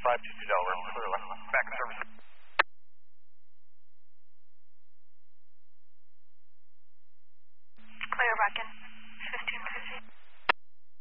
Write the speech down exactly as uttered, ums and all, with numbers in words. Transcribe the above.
five two two Delaware, clear left. Back in service. Clear back in.